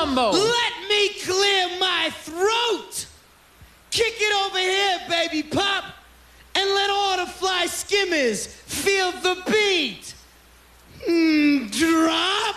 mambo. Let me clear my throat. Kick it over here, baby pop. And let all the fly skimmers feel the beat. Drop.